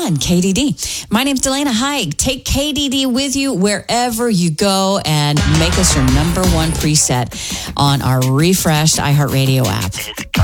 and KDD. My name's Delana Haig. Take KDD with you wherever you go and make us your number one preset on our refreshed iHeartRadio app.